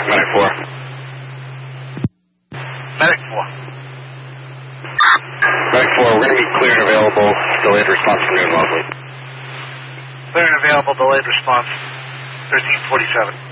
Medic 4. Medic 4. Medic 4, we're going to be clear and available. Delayed response for noon, Lovely. Clear and available, delayed response, 1347.